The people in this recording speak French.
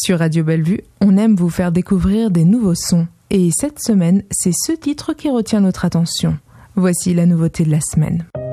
Sur Radio Bellevue, on aime vous faire découvrir des nouveaux sons. Et cette semaine, c'est ce titre qui retient notre attention. Voici la nouveauté de la semaine.